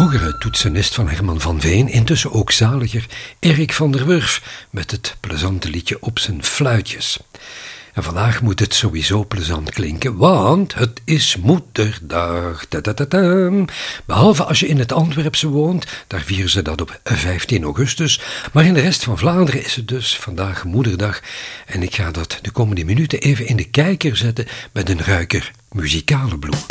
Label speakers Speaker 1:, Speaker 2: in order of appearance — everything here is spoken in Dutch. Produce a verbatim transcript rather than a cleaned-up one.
Speaker 1: vroegere toetsenist van Herman van Veen, intussen ook zaliger, Erik van der Wurf, met het plezante liedje Op zijn fluitjes. En vandaag moet het sowieso plezant klinken, want het is moederdag. Ta-ta-ta-ta. Behalve als je in het Antwerpse woont, daar vieren ze dat op vijftien augustus. Maar in de rest van Vlaanderen is het dus vandaag moederdag. En ik ga dat de komende minuten even in de kijker zetten met een ruiker muzikale bloem.